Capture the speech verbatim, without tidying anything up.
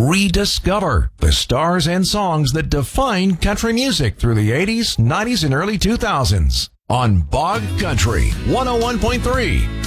rediscover the stars and songs that define country music through the eighties, nineties, and early two thousands on Bog Country one oh one point three.